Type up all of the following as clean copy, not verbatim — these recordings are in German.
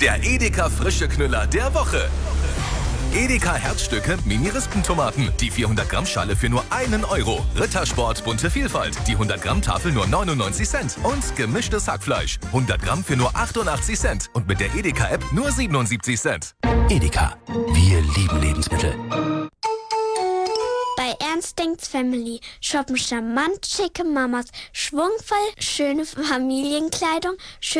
Der Edeka frische Knüller der Woche. Edeka Herzstücke Mini-Rispentomaten. Die 400 Gramm Schale für nur 1 Euro. Rittersport bunte Vielfalt. Die 100 Gramm Tafel nur 99 Cent. Und gemischtes Hackfleisch. 100 Gramm für nur 88 Cent. Und mit der Edeka App nur 77 Cent. Edeka. Wir lieben Lebensmittel. Bei Ernst denkt's Family shoppen charmant schicke Mamas, schwungvoll schöne Familienkleidung,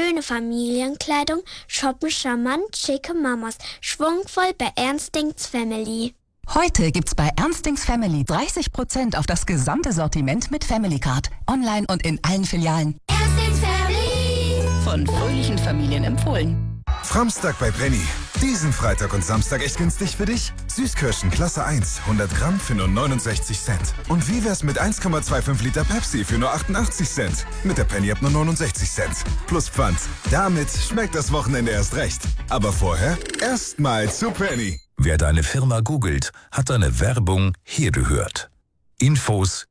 shoppen charmant schicke Mamas, schwungvoll bei Ernst denkt's Family. Heute gibt's bei Ernst denkt's Family 30% auf das gesamte Sortiment mit Family Card. Online und in allen Filialen. Ernst denkt's Family. Von fröhlichen Familien empfohlen. Framstag bei Penny. Diesen Freitag und Samstag echt günstig für dich? Süßkirschen Klasse 1, 100 Gramm für nur 69 Cent. Und wie wär's mit 1,25 Liter Pepsi für nur 88 Cent? Mit der Penny ab nur 69 Cent. Plus Pfand. Damit schmeckt das Wochenende erst recht. Aber vorher erstmal zu Penny. Wer deine Firma googelt, hat deine Werbung hier gehört. Infos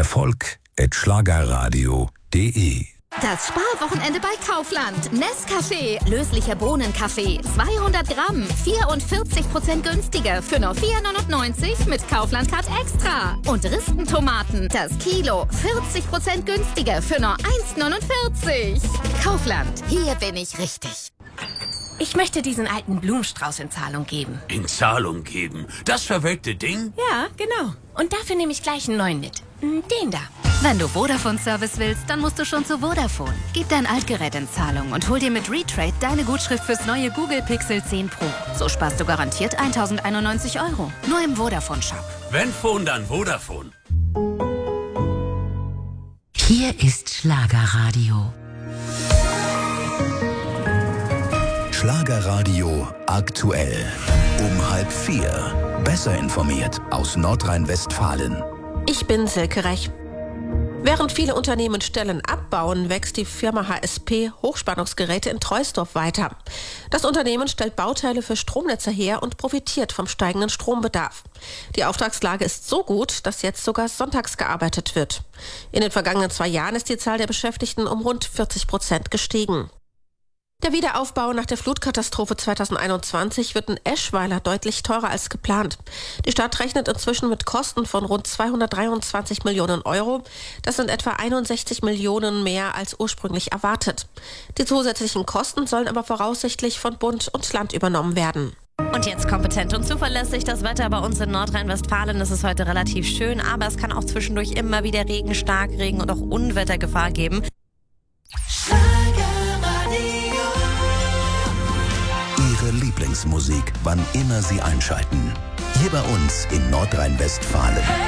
erfolg@schlagerradio.de. Das Sparwochenende bei Kaufland. Nescafé, löslicher Bohnenkaffee, 200 Gramm, 44% günstiger für nur 4,99 mit Kaufland Card Extra. Und Rispentomaten, das Kilo, 40% günstiger für nur 1,49. Kaufland, hier bin ich richtig. Ich möchte diesen alten Blumenstrauß in Zahlung geben. In Zahlung geben? Das verwelkte Ding? Ja, genau. Und dafür nehme ich gleich einen neuen mit. Den da. Wenn du Vodafone-Service willst, dann musst du schon zu Vodafone. Gib dein Altgerät in Zahlung und hol dir mit Retrade deine Gutschrift fürs neue Google Pixel 10 Pro. So sparst du garantiert 1.091 €. Nur im Vodafone-Shop. Wenn Phone, dann Vodafone. Hier ist Schlagerradio. Schlagerradio aktuell. Um 3:30. Besser informiert aus Nordrhein-Westfalen. Ich bin Silke Rech. Während viele Unternehmen Stellen abbauen, wächst die Firma HSP Hochspannungsgeräte in Troisdorf weiter. Das Unternehmen stellt Bauteile für Stromnetze her und profitiert vom steigenden Strombedarf. Die Auftragslage ist so gut, dass jetzt sogar sonntags gearbeitet wird. In den vergangenen 2 Jahren ist die Zahl der Beschäftigten um rund 40% gestiegen. Der Wiederaufbau nach der Flutkatastrophe 2021 wird in Eschweiler deutlich teurer als geplant. Die Stadt rechnet inzwischen mit Kosten von rund 223 Millionen €. Das sind etwa 61 Millionen mehr als ursprünglich erwartet. Die zusätzlichen Kosten sollen aber voraussichtlich von Bund und Land übernommen werden. Und jetzt kompetent und zuverlässig das Wetter bei uns in Nordrhein-Westfalen. Es ist heute relativ schön, aber es kann auch zwischendurch immer wieder Regen, Starkregen und auch Unwettergefahr geben. Ihre Lieblingsmusik, wann immer Sie einschalten. Hier bei uns in Nordrhein-Westfalen.